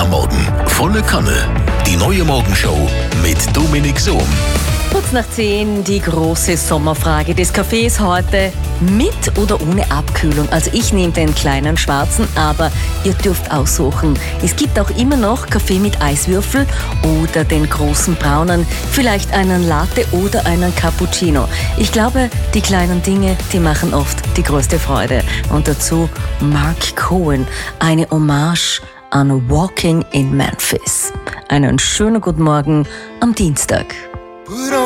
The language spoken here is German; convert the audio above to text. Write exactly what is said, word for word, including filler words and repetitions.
am Morgen. Volle Kanne. Die neue Morgenshow mit Dominik Sohm. Kurz nach zehn die große Sommerfrage des Cafés heute. Mit oder ohne Abkühlung? Also ich nehme den kleinen schwarzen, aber ihr dürft aussuchen. Es gibt auch immer noch Kaffee mit Eiswürfel oder den großen braunen, vielleicht einen Latte oder einen Cappuccino. Ich glaube, die kleinen Dinge, die machen oft die größte Freude. Und dazu Mark Cohen, eine Hommage an Walking in Memphis. Einen schönen guten Morgen am Dienstag.